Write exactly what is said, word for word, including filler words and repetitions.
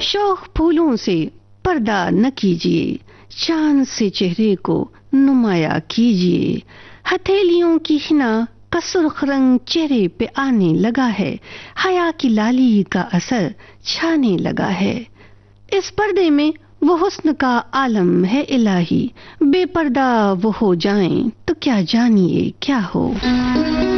शौक फूलों से पर्दा न कीजिए, चांद से चेहरे को नुमाया कीजिए। हथेलियों की हिना का सुर्ख रंग चेहरे पे आने लगा है, हया की लाली का असर छाने लगा है। इस पर्दे में वो हुस्न का आलम है इलाही, बेपर्दा वो हो जाएं तो क्या जानिए क्या हो।